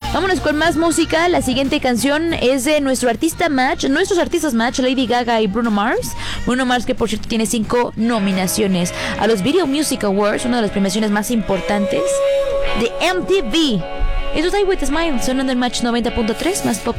Vámonos con más música. La siguiente canción es de nuestros artistas match, Lady Gaga y Bruno Mars. Bruno Mars, que por cierto tiene 5 nominaciones a los Video Music Awards, una de las premiaciones más importantes de MTV. Eso es I With a Smile, sonando en Match 90.3, más pop.